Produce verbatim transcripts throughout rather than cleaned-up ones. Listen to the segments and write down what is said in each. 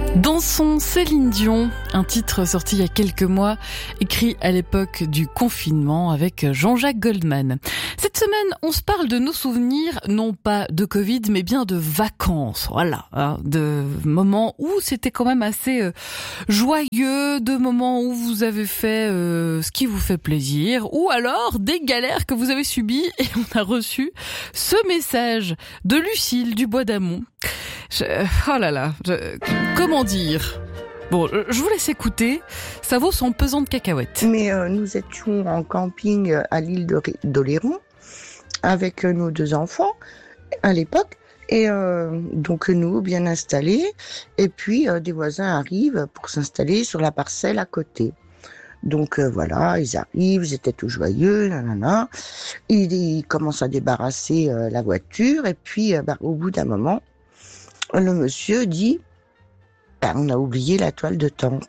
Dansons Céline Dion, un titre sorti il y a quelques mois, écrit à l'époque du confinement avec Jean-Jacques Goldman. Cette semaine, on se parle de nos souvenirs, non pas de Covid, mais bien de vacances. Voilà, hein, de moments où c'était quand même assez euh, joyeux, de moments où vous avez fait euh, ce qui vous fait plaisir, ou alors des galères que vous avez subies. Et on a reçu ce message de Lucille du Bois d'Amont. Je, oh là là, je, comment dire ? Bon, je vous laisse écouter, ça vaut son pesant de cacahuètes. Mais euh, nous étions en camping à l'île de d'Oléron avec nos deux enfants à l'époque. Et euh, donc nous, bien installés. Et puis euh, des voisins arrivent pour s'installer sur la parcelle à côté. Donc euh, voilà, ils arrivent, ils étaient tout joyeux, nanana. Ils, ils commencent à débarrasser euh, la voiture. Et puis euh, bah, au bout d'un moment, le monsieur dit bah, « on a oublié la toile de tente ».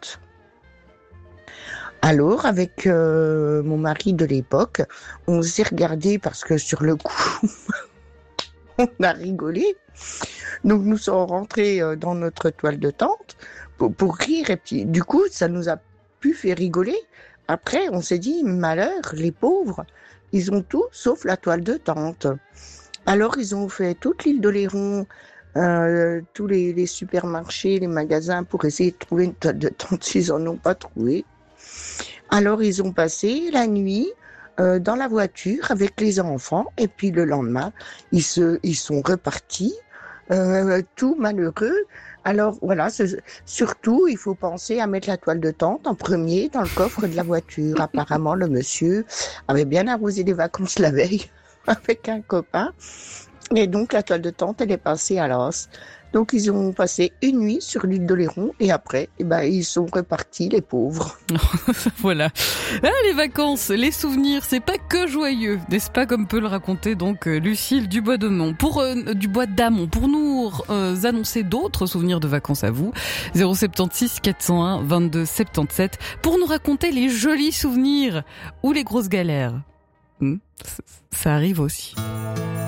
Alors, avec euh, mon mari de l'époque, on s'est regardé parce que sur le coup, on a rigolé. Donc nous sommes rentrés dans notre toile de tente pour, pour rire. Et puis du coup, ça nous a pu faire rigoler. Après, on s'est dit « malheur, les pauvres, ils ont tout sauf la toile de tente ». Alors, ils ont fait toute l'île d'Oléron, Euh, tous les, les supermarchés, les magasins pour essayer de trouver une toile de tente, ils en ont pas trouvé. Alors ils ont passé la nuit euh, dans la voiture avec les enfants et puis le lendemain ils se ils sont repartis euh, tout malheureux. Alors voilà, surtout il faut penser à mettre la toile de tente en premier dans le coffre de la voiture. Apparemment le monsieur avait bien arrosé les vacances la veille avec un copain. Et donc, la toile de tente, elle est passée à l'os. Donc, ils ont passé une nuit sur l'île d'Oléron et après, eh ben, ils sont repartis, les pauvres. Voilà. Ah, les vacances, les souvenirs, c'est pas que joyeux, n'est-ce pas, comme peut le raconter donc Lucille du Bois d'Amont. Pour euh, du Bois d'Amont, pour nous euh, annoncer d'autres souvenirs de vacances à vous, zéro sept six quatre zéro un vingt-deux soixante-dix-sept, pour nous raconter les jolis souvenirs ou les grosses galères. Hmm, ça arrive aussi.